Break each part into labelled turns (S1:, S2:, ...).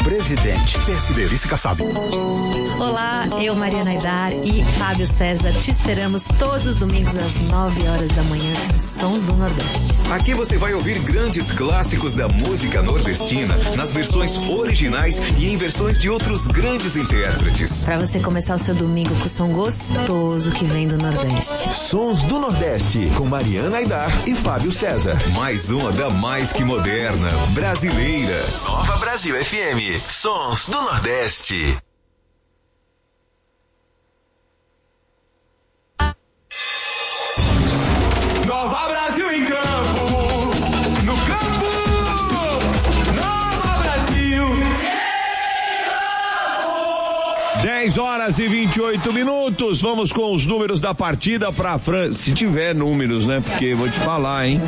S1: Presidente.
S2: PSD, Vice Kassab.
S3: Olá, eu, Mariana Aidar e Fábio César, te esperamos todos os domingos às 9 horas da manhã com Sons do Nordeste.
S4: Aqui você vai ouvir grandes clássicos da música nordestina nas versões originais e em versões de outros grandes intérpretes.
S3: Para você começar o seu domingo com o som gostoso que vem do Nordeste.
S2: Sons do Nordeste, com Mariana Aidar e Fábio César.
S4: Mais uma da mais que moderna, brasileira.
S2: Nova Brasil FM, Sons do Nordeste.
S5: Nova Brasil em campo, no campo, Nova Brasil.
S6: 10h28. Vamos com os números da partida para a França. Se tiver números, né? Porque vou te falar, hein?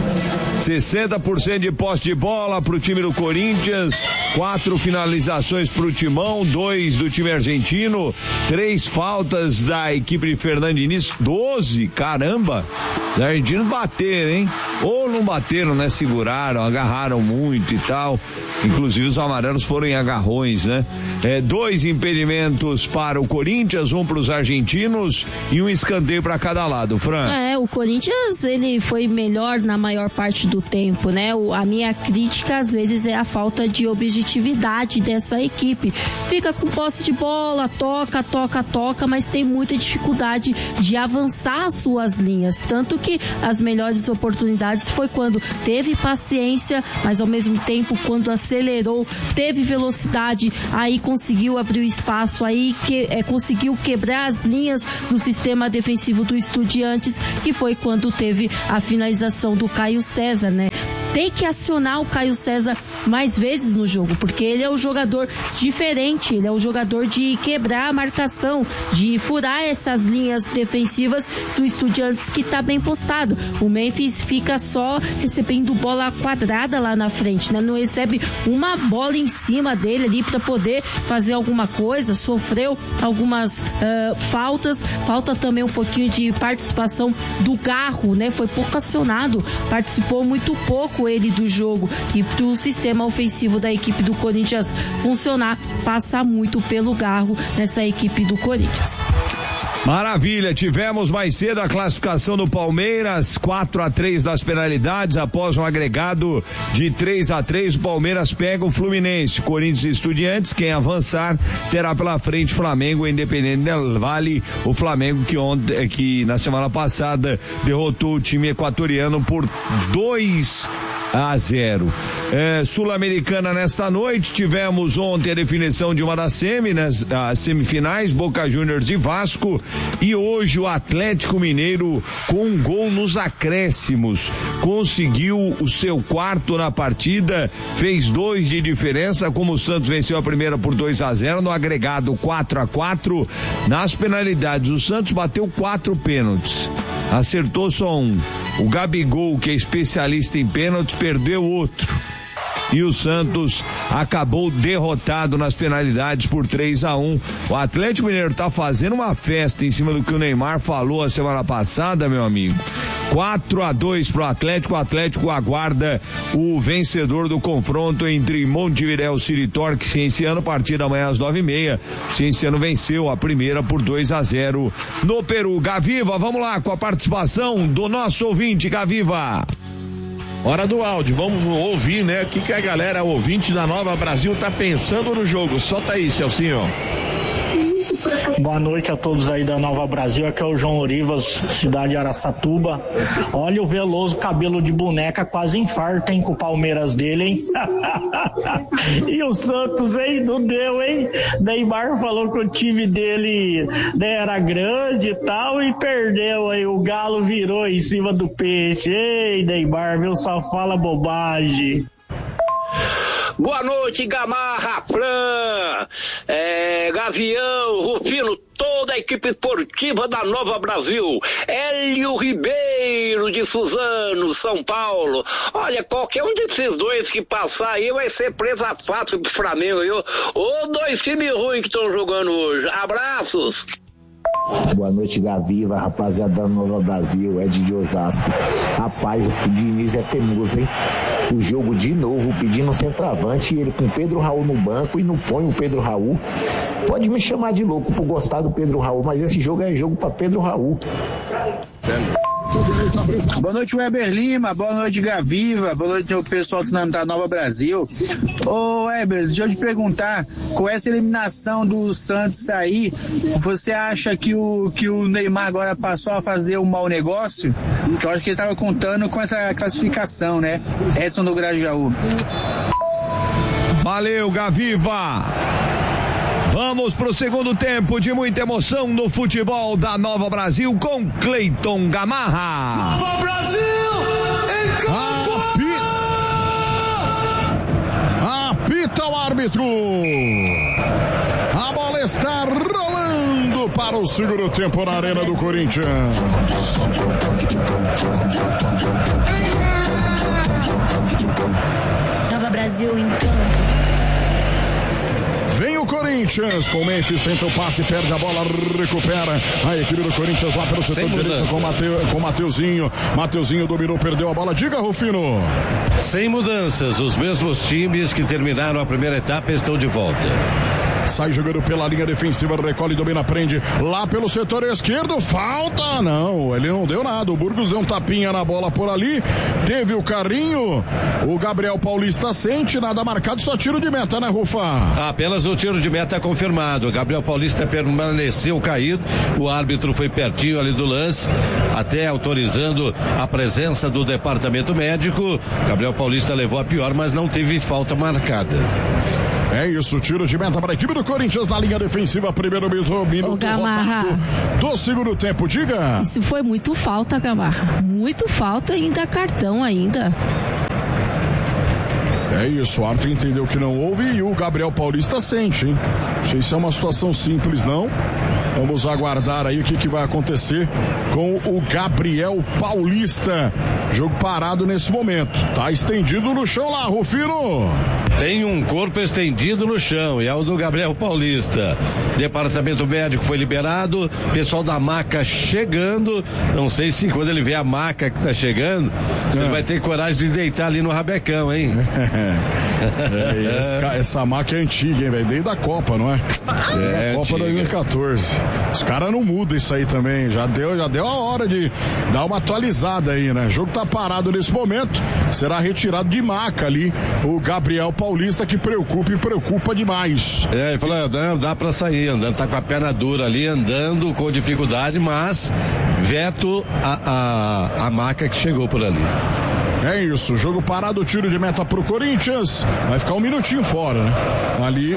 S6: 60% de posse de bola pro time do Corinthians, 4 finalizações pro Timão, 2 do time argentino, 3 faltas da equipe de Fernando Diniz, 12, caramba! Os argentinos bateram, hein? Ou não bateram, né? Seguraram, agarraram muito e tal. Inclusive os amarelos foram em agarrões, né? 2 impedimentos para o Corinthians, 1 para os argentinos e um escanteio para cada lado, Fran.
S7: O Corinthians, ele foi melhor na maior parte do tempo, né? A minha crítica às vezes é a falta de objetividade dessa equipe. Fica com posse de bola, toca, mas tem muita dificuldade de avançar as suas linhas. Tanto que as melhores oportunidades foi quando teve paciência, mas ao mesmo tempo quando acelerou, teve velocidade, aí conseguiu abrir o espaço, aí conseguiu quebrar as linhas do sistema defensivo do Estudiantes, que foi quando teve a finalização do Caio César, né? Tem que acionar o Caio César mais vezes no jogo, porque ele é um jogador diferente, ele é um jogador de quebrar a marcação, de furar essas linhas defensivas do Estudiantes que tá bem postado. O Memphis fica só recebendo bola quadrada lá na frente, né? Não recebe uma bola em cima dele ali para poder fazer alguma coisa, sofreu algumas faltas, falta também um pouquinho de participação do Garro, né? Foi pouco acionado, participou muito pouco ele do jogo, e pro sistema ofensivo da equipe do Corinthians funcionar, passa muito pelo Garro nessa equipe do Corinthians.
S6: Maravilha, tivemos mais cedo a classificação do Palmeiras, 4-3 das penalidades, após um agregado de 3-3, o Palmeiras pega o Fluminense, Corinthians e Estudiantes, quem avançar terá pela frente Flamengo e Independente del Valle, o Flamengo que na semana passada derrotou o time equatoriano por 2-0. Sul-Americana nesta noite, tivemos ontem a definição de uma das semifinais, Boca Juniors e Vasco, e hoje o Atlético Mineiro, com um gol nos acréscimos, conseguiu o seu 4º na partida, fez 2 de diferença, como o Santos venceu a primeira por 2-0, no agregado 4-4, nas penalidades o Santos bateu 4 pênaltis, acertou só um. O Gabigol, que é especialista em pênaltis, perdeu outro. E o Santos acabou derrotado nas penalidades por 3-1. O Atlético Mineiro tá fazendo uma festa em cima do que o Neymar falou a semana passada, meu amigo. 4-2 pro Atlético. O Atlético aguarda o vencedor do confronto entre Montevidéu City Torque e Cienciano, partida amanhã às 9h30. Cienciano venceu a primeira por 2-0 no Peru. Gaviva, vamos lá com a participação do nosso ouvinte, Gaviva.
S8: Hora do áudio, vamos ouvir, né? O que a galera ouvinte da Nova Brasil tá pensando no jogo. Solta aí, Celcinho.
S9: Boa noite a todos aí da Nova Brasil, aqui é o João Orivas, cidade de Araçatuba. Olha o Veloso, cabelo de boneca, quase infarta, hein, com o Palmeiras dele, hein? E o Santos, hein, não deu, hein? Neymar falou que o time dele, né, era grande e tal, e perdeu aí, o Galo virou em cima do peixe. Ei, Neymar, viu, só fala bobagem.
S10: Boa noite, Gamarra, Fran, Gavião, Rufino, toda a equipe esportiva da Nova Brasil. Hélio Ribeiro de Suzano, São Paulo. Olha, qualquer um desses dois que passar aí vai ser presa fácil pro Flamengo, viu? Ô, 2 times ruins que estão jogando hoje. Abraços.
S11: Boa noite, Gaviva, rapaziada da Nova Brasil, Ed de Osasco. Rapaz, o Diniz é teimoso, hein? o jogo de novo, pedindo um centroavante, ele com o Pedro Raul no banco e não põe o Pedro Raul. Pode me chamar de louco por gostar do Pedro Raul, mas esse jogo é jogo para Pedro Raul.
S1: Boa noite, Weber Lima. Boa noite, Gaviva. Boa noite ao pessoal da Nova Brasil. Ô, Weber, deixa eu te perguntar, com essa eliminação do Santos aí, você acha que o Neymar agora passou a fazer um mau negócio? Porque eu acho que ele estava contando com essa classificação, né? Edson do Grajaú.
S6: Valeu, Gaviva. Vamos pro segundo tempo de muita emoção no futebol da Nova Brasil com Cleiton Gamarra.
S5: Nova Brasil em campo!
S12: Apita o árbitro. A bola está rolando para o segundo tempo na Arena do Corinthians.
S13: Nova Brasil em campo.
S12: Vem o Corinthians, com o Memphis, tenta o passe, perde a bola, recupera a equipe do Corinthians lá pelo setor direito com o Mateuzinho. Mateuzinho dominou, perdeu a bola. Diga, Rufino.
S14: Sem mudanças, os mesmos times que terminaram a primeira etapa estão de volta.
S12: Sai jogando pela linha defensiva, recolhe, domina, prende lá pelo setor esquerdo, falta, não, ele não deu nada, o Burgos deu um tapinha na bola por ali, teve o carrinho, o Gabriel Paulista sente, nada marcado, só tiro de meta, né, Rufa?
S14: Apenas o tiro de meta confirmado, o Gabriel Paulista permaneceu caído, o árbitro foi pertinho ali do lance, até autorizando a presença do departamento médico. Gabriel Paulista levou a pior, mas não teve falta marcada.
S12: É isso, tiro de meta para a equipe do Corinthians na linha defensiva, primeiro minuto do segundo tempo, diga.
S7: Isso foi muito falta, Gamarra, muito falta, ainda cartão ainda.
S12: É isso, o árbitro entendeu que não houve e o Gabriel Paulista sente, hein? Não sei se é uma situação simples, não. Vamos aguardar aí o que vai acontecer com o Gabriel Paulista. Jogo parado nesse momento. Tá estendido no chão lá, Rufino.
S14: Tem um corpo estendido no chão e é o do Gabriel Paulista. Departamento médico foi liberado, pessoal da maca chegando. Não sei se quando ele vê a maca que tá chegando, você vai ter coragem de deitar ali no rabecão, hein?
S12: Essa maca é antiga, hein, velho? Desde a Copa, não é? É a Copa 2014. Os caras não mudam isso aí também. Já deu a hora de dar uma atualizada aí, né? O jogo tá parado nesse momento. Será retirado de maca ali o Gabriel Paulista, que preocupa demais.
S14: Ele falou, não, dá pra sair andando, tá com a perna dura ali, andando com dificuldade, mas veto a maca que chegou por ali.
S12: É isso, jogo parado, tiro de meta pro Corinthians, vai ficar um minutinho fora, né? Ali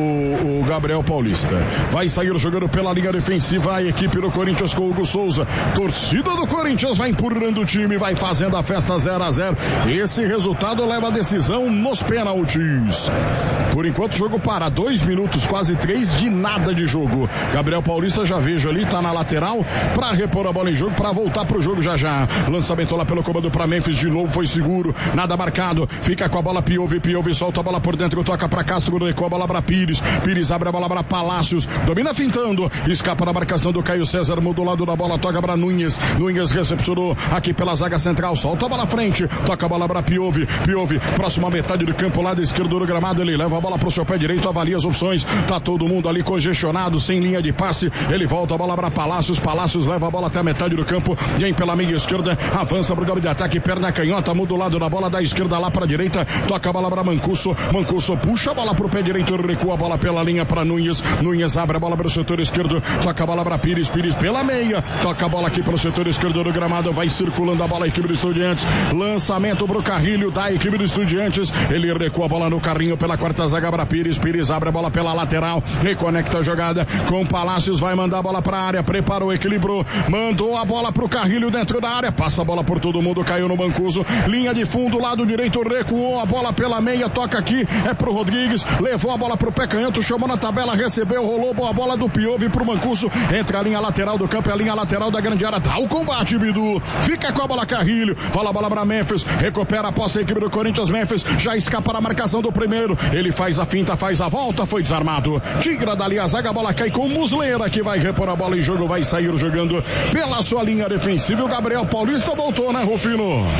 S12: o Gabriel Paulista. Vai sair jogando pela linha defensiva a equipe do Corinthians com o Hugo Souza. Torcida do Corinthians vai empurrando o time, vai fazendo a festa 0-0. Esse resultado leva a decisão nos pênaltis. Por enquanto, jogo para 2 minutos, quase 3 de nada de jogo. Gabriel Paulista, já vejo ali, tá na lateral pra repor a bola em jogo, pra voltar pro jogo já. Lançamento lá pelo comando pra Memphis, de novo foi seguro, nada marcado, fica com a bola Piove solta a bola por dentro, toca pra Castro, recua a bola pra Pires abre a bola pra Palácios, domina fintando, escapa da marcação do Caio César, muda o lado da bola, toca pra Nunes recepcionou aqui pela zaga central, solta a bola à frente, toca a bola pra Piove, próxima metade do campo, lado esquerdo do gramado, ele leva a bola pro seu pé direito, avalia as opções, tá todo mundo ali congestionado, sem linha de passe, ele volta a bola pra Palácios leva a bola até a metade do campo, vem pela meia esquerda, avança pro campo de ataque, perna canhota, muda o lado da bola, da esquerda lá pra direita, toca a bola pra Mancuso puxa a bola pro pé direito, recua a bola pela linha pra Nunes abre a bola pro setor esquerdo, toca a bola pra Pires pela meia, toca a bola aqui pro setor esquerdo do gramado, vai circulando a bola a equipe do Estudiantes, lançamento pro Carrilho da equipe do Estudiantes, ele recua a bola no carrinho pela quarta zaga pra Pires abre a bola pela lateral, reconecta a jogada com Palácios, vai mandar a bola pra área, preparou, equilibrou, mandou a bola pro Carrilho dentro da área, passa a bola por todo mundo, caiu no Mancuso, linha de fundo, lado direito, recuou a bola pela meia, toca aqui, é pro Rodrigues, levou a bola pro pé canhoto, chamou na tabela, recebeu, rolou, boa bola do Piove pro Mancuso, entra a linha lateral do campo, é a linha lateral da grande área, dá o combate, Bidu, fica com a bola Carrilho, bola pra Memphis, recupera a posse a equipe do Corinthians, Memphis, já escapa da marcação do primeiro, ele faz a finta, faz a volta, foi desarmado, tira dali a zaga, a bola cai com Muslera, que vai repor a bola em jogo, vai sair jogando pela sua linha defensiva, o Gabriel Paulista voltou, né, Rufino?
S14: Voltou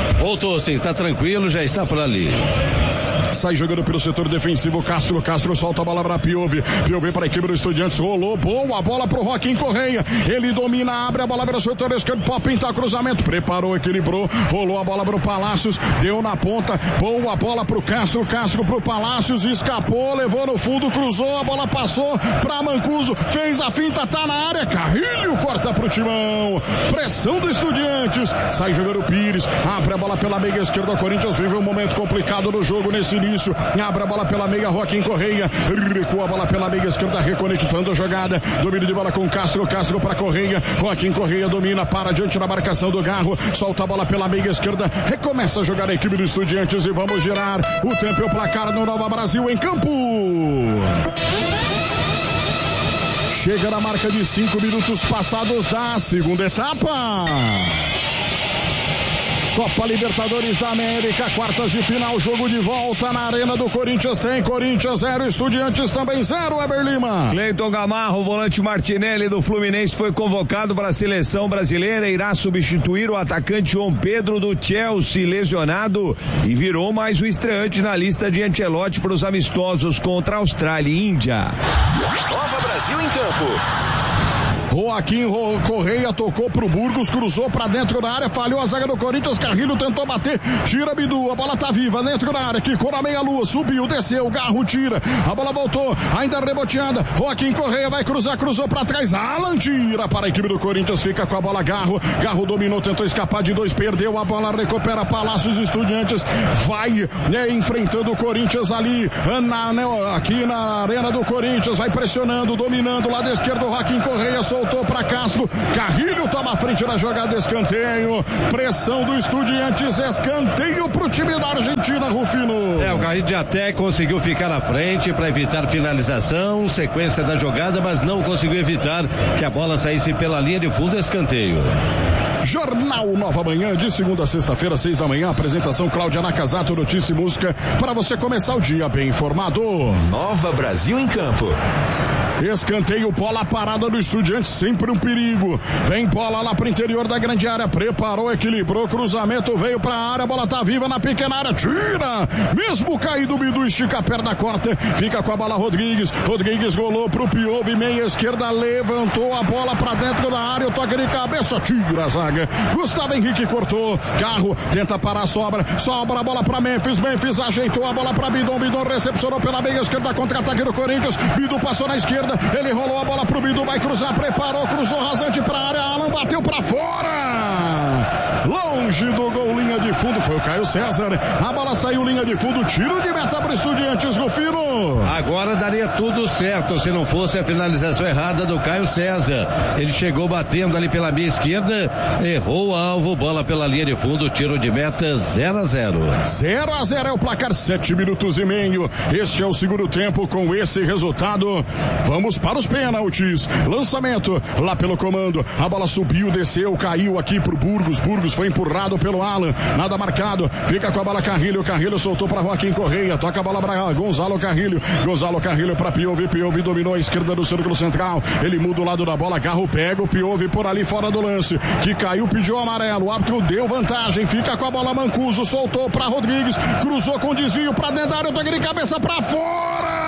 S14: voltou sim, tá tranquilo, já está por ali.
S12: Sai jogando pelo setor defensivo, Castro solta a bola para Piove para a equipe do Estudiantes, rolou, boa bola pro Joaquim Correia, ele domina, abre a bola pelo setor esquerdo, pode pintar cruzamento, preparou, equilibrou, rolou a bola pro Palácios, deu na ponta, boa bola pro Castro pro Palácios, escapou, levou no fundo, cruzou, a bola passou pra Mancuso, fez a finta, tá na área, Carrilho corta pro Timão, pressão do Estudiantes, sai jogando o Pires, abre a bola pela meia esquerda, o Corinthians vive um momento complicado no jogo nesse início, abre a bola pela meia, Joaquim Correia, recua a bola pela meia esquerda, reconectando a jogada, domínio de bola com Castro para Correia, Joaquim Correia domina, para diante da marcação do Garro, solta a bola pela meia esquerda, recomeça a jogar a equipe do Estudiantes e vamos girar o tempo e o placar no Nova Brasil em campo. Chega na marca de 5 minutos passados da segunda etapa. Copa Libertadores da América, quartas de final, jogo de volta na Arena do Corinthians, tem Corinthians 0, Estudiantes também 0, Weber Lima.
S6: Cleiton Gamarro, volante Martinelli do Fluminense, foi convocado para a seleção brasileira, irá substituir o atacante João Pedro do Chelsea, lesionado, e virou mais um estreante na lista de Ancelotti para os amistosos contra Austrália e Índia.
S2: Nova Brasil em campo.
S12: Joaquim Correia tocou pro Burgos, cruzou pra dentro da área, falhou a zaga do Corinthians, Carrilho tentou bater, tira Bidu, a bola tá viva dentro da área, quicou na meia-lua, subiu, desceu, Garro tira, a bola voltou, ainda reboteada, Joaquim Correia vai cruzar, cruzou pra trás, Alan tira para a equipe do Corinthians, fica com a bola Garro dominou, tentou escapar de 2, perdeu a bola, recupera Palácios, Estudiantes, vai enfrentando o Corinthians ali, aqui na Arena do Corinthians, vai pressionando, dominando, lado esquerdo, Joaquim Correia soltou para Castro, Carrilho toma a frente da jogada, escanteio, pressão do Estudiantes, escanteio pro time da Argentina, Rufino.
S14: O Carrilho até conseguiu ficar na frente para evitar finalização, sequência da jogada, mas não conseguiu evitar que a bola saísse pela linha de fundo, escanteio.
S12: Jornal Nova Manhã, de segunda a sexta-feira, 6 da manhã, apresentação Cláudia Nakazato, notícia e música, para você começar o dia bem informado.
S2: Nova Brasil em campo.
S12: Escanteio, bola parada do Estudiantes, sempre um perigo. Vem bola lá pro interior da grande área, preparou, equilibrou, cruzamento, veio pra área, bola tá viva na pequena área, tira! Mesmo caído, Bidu estica a perna, corta, fica com a bola Rodrigues rolou pro Piove, meia esquerda, levantou a bola pra dentro da área, o toque de cabeça, tira a zaga. Gustavo Henrique cortou, Carro tenta parar, sobra a bola pra Memphis ajeitou a bola pra Bidon recepcionou pela meia esquerda, contra-ataque do Corinthians, Bidu passou na esquerda, ele rolou a bola pro Bidu, vai cruzar, preparou, cruzou rasante pra área, Alan bateu pra fora, longe do gol, linha de fundo, foi o Caio César, a bola saiu linha de fundo, tiro de meta pro Estudiantes, Rufino.
S14: Agora daria tudo certo se não fosse a finalização errada do Caio César, ele chegou batendo ali pela meia esquerda, errou o alvo, bola pela linha de fundo, tiro de meta 0-0.
S12: 0-0 é o placar, 7 minutos e meio, este é o segundo tempo, com esse resultado, vamos para os pênaltis, lançamento lá pelo comando, a bola subiu, desceu, caiu aqui pro Burgos foi empurrado pelo Alan, nada marcado, fica com a bola Carrilho soltou para Joaquim Correia, toca a bola para Gonzalo Carrilho para Piove dominou a esquerda do círculo central, ele muda o lado da bola, Garro pega o Piove por ali fora do lance, que caiu, pediu amarelo, o árbitro deu vantagem, fica com a bola Mancuso, soltou para Rodrigues, cruzou com desvio para dentro da área, toque de cabeça para fora.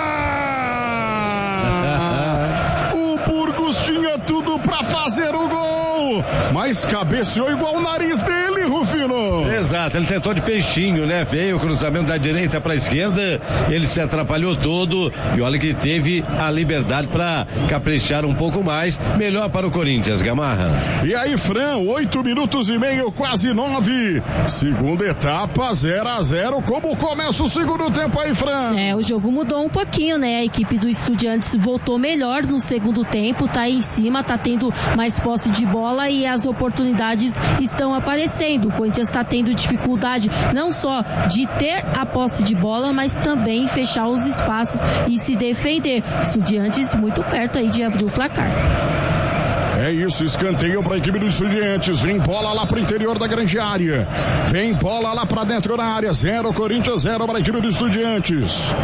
S12: O Burgos tinha tudo para fazer o gol, mas cabeceou igual o nariz dele, Rufino.
S14: Exato, ele tentou de peixinho, né? Veio o cruzamento da direita para a esquerda, ele se atrapalhou todo e olha que teve a liberdade para caprichar um pouco mais, melhor para o Corinthians, Gamarra.
S12: E aí, Fran, 8 minutos e meio, quase 9, segunda etapa, 0-0, como começa o segundo tempo aí, Fran?
S7: O jogo mudou um pouquinho, né? A equipe do Estudiantes voltou melhor no segundo tempo, tá aí em cima, tá tendo mais posse de bola e as oportunidades estão aparecendo. O Corinthians está tendo dificuldade não só de ter a posse de bola, mas também fechar os espaços e se defender. Estudiantes muito perto aí de abrir o placar.
S12: É isso, escanteio para a equipe dos Estudiantes, vem bola lá para o interior da grande área, vem bola lá para dentro da área, 0 Corinthians, 0 para a equipe dos Estudiantes.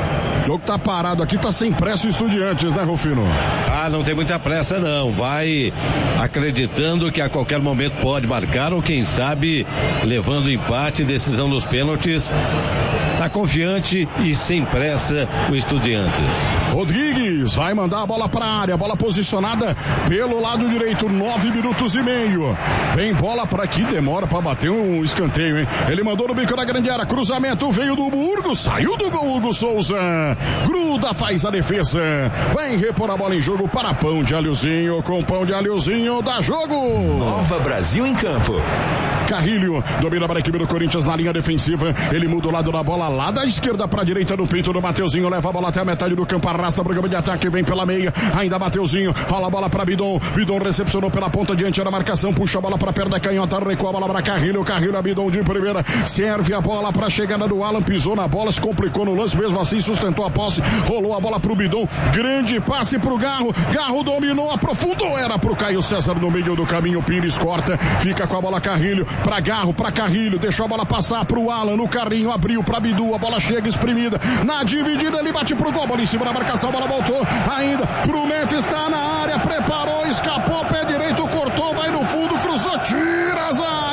S12: O jogo tá parado aqui, tá sem pressa o Estudiantes, né, Rufino?
S14: Ah, não tem muita pressa não, vai acreditando que a qualquer momento pode marcar ou quem sabe levando empate, decisão dos pênaltis. Tá confiante e sem pressa o Estudiantes.
S12: Rodrigues vai mandar a bola pra área, bola posicionada pelo lado direito, 9 minutos e meio. Vem bola pra aqui, demora pra bater um escanteio, hein? Ele mandou no bico da grande área, cruzamento, veio do Burgo, saiu do gol Hugo Souza. Gruda, faz a defesa. Vai repor a bola em jogo para Pão de Alhozinho, com Pão de Alhozinho dá jogo.
S2: Nova Brasil em campo.
S12: Carrilho domina para a equipe do Corinthians na linha defensiva. Ele muda o lado da bola lá da esquerda para a direita no peito do Mateuzinho. Leva a bola até a metade do campo. Arrasta para o campo de ataque. Vem pela meia. Ainda Mateuzinho. Rola a bola para Bidon. Bidon recepcionou pela ponta diante da marcação. Puxa a bola para perto da canhota. Recua a bola para Carrilho. Carrilho a Bidon de primeira. Serve a bola para a chegada do Alan. Pisou na bola. Se complicou no lance. Mesmo assim sustentou a posse. Rolou a bola para o Bidon. Grande passe para o Garro. Garro dominou. Aprofundou. Era para o Caio César no meio do caminho. Pires corta. Fica com a bola Carrilho. Para Garro, para Carrilho, deixou a bola passar pro Alan, no carrinho, abriu pra Bidu, a bola chega espremida, na dividida ele bate pro gol, bola em cima da marcação, a bola voltou, ainda pro Memphis, tá na área, preparou, escapou, pé direito, cortou, vai no fundo, cruzou, tira a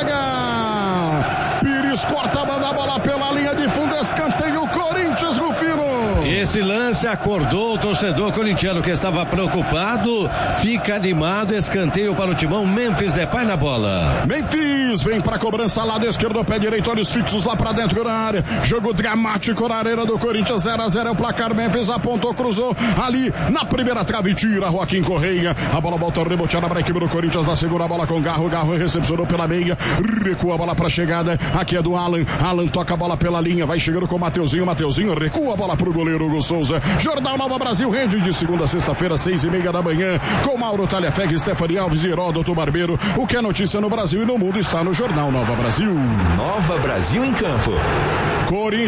S12: zaga, Pires corta, manda a bola pela linha de fundo, escanteio, Corinthians, Rufino.
S14: Esse lance acordou o torcedor corintiano que estava preocupado, fica animado, escanteio para o timão, Memphis Depay na bola.
S12: Memphis vem pra cobrança, lado esquerdo, pé direito, olhos fixos lá pra dentro da área, jogo dramático na arena do Corinthians, 0-0 é o placar, Memphis apontou, cruzou ali na primeira trave, tira Joaquim Correia, a bola volta reboteada para a equipe do Corinthians, na segunda bola com Garro, Garro recepcionou pela meia, recua a bola pra chegada, aqui é do Alan, Alan toca a bola pela linha, vai chegando com o Mateuzinho, Mateuzinho recua a bola pro goleiro Hugo Souza. Jornal Nova Brasil rende de segunda a sexta-feira, 6:30 da manhã, com Mauro Talhafeg, Stephanie Alves e Heródoto Barbeiro. O que é notícia no Brasil e no mundo está no Jornal Nova Brasil.
S2: Nova Brasil em campo.
S12: Corinthians